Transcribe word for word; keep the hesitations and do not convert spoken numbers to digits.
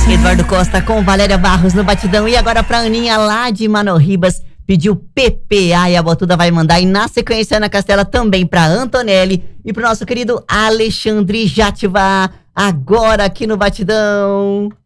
Eduardo Costa com Valéria Barros no batidão. E agora pra Aninha lá de Manorribas, pediu P P A e a Botuda vai mandar. E na sequência, Ana Castela também pra Antonelli e pro nosso querido Alexandre Jativar, agora aqui no batidão.